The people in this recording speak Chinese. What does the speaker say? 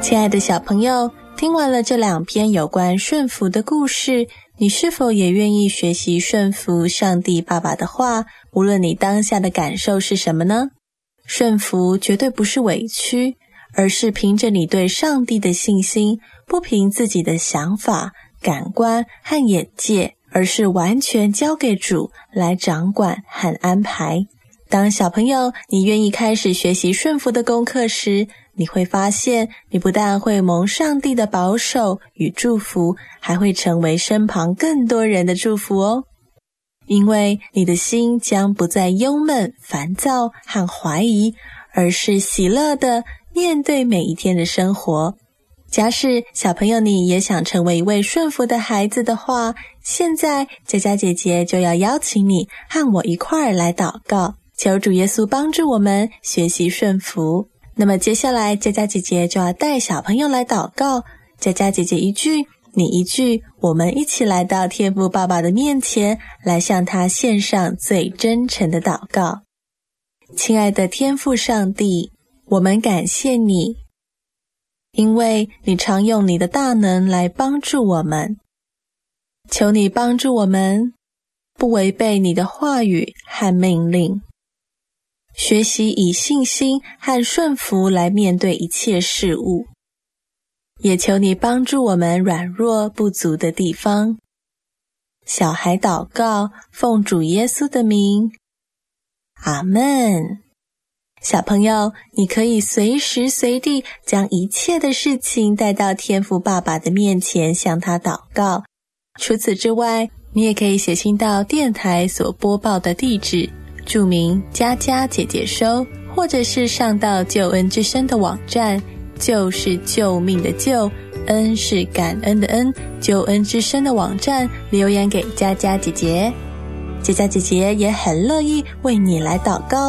亲爱的小朋友，听完了这2篇有关顺服的故事，你是否也愿意学习顺服上帝爸爸的话，无论你当下的感受是什么呢？顺服绝对不是委屈，而是凭着你对上帝的信心，不凭自己的想法、感官和眼界，而是完全交给主来掌管和安排。当小朋友你愿意开始学习顺服的功课时，你会发现你不但会蒙上帝的保守与祝福，还会成为身旁更多人的祝福哦。因为你的心将不再忧闷、烦躁和怀疑，而是喜乐的面对每一天的生活。假使小朋友你也想成为一位顺服的孩子的话，现在佳佳姐姐就要邀请你和我一块儿来祷告，求主耶稣帮助我们学习顺服。那么接下来佳佳姐姐就要带小朋友来祷告，佳佳姐姐一句，你一句，我们一起来到天父爸爸的面前，来向他献上最真诚的祷告。亲爱的天父上帝，我们感谢你，因为你常用你的大能来帮助我们。求你帮助我们，不违背你的话语和命令，学习以信心和顺服来面对一切事物，也求你帮助我们软弱不足的地方。小孩祷告，奉主耶稣的名，阿们。小朋友，你可以随时随地将一切的事情带到天父爸爸的面前，向他祷告。除此之外，你也可以写信到电台所播报的地址，注明佳佳姐姐收，或者是上到救恩之声的网站，救是救命的救，恩是感恩的恩，救恩之声的网站留言给佳佳姐姐。佳佳姐姐也很乐意为你来祷告。